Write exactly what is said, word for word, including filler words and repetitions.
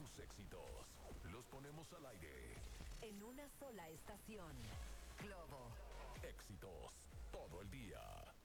tus éxitos. Los ponemos al aire. En una sola estación. Globo. Éxitos todo el día.